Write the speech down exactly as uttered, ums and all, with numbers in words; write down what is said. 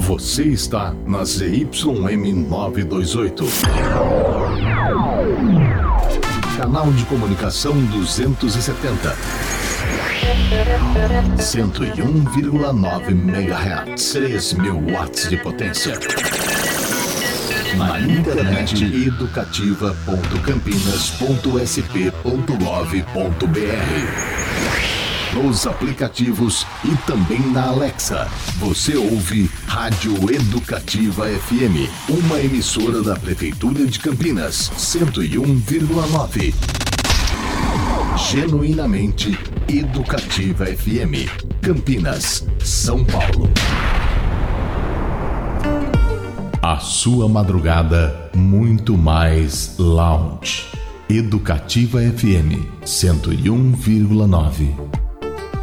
Você está na Z Y M novecentos e vinte e oito. Canal de comunicação duzentos e setenta. cento e um vírgula nove megahertz. três mil watts de potência. Na internet educativa ponto campinas ponto s p ponto gov ponto b r. Nos aplicativos e também na Alexa. Você ouve Rádio Educativa F M, uma emissora da Prefeitura de Campinas, cento e um vírgula nove. Genuinamente Educativa F M, Campinas, São Paulo. A sua madrugada muito mais lounge. Educativa F M cento e um vírgula nove.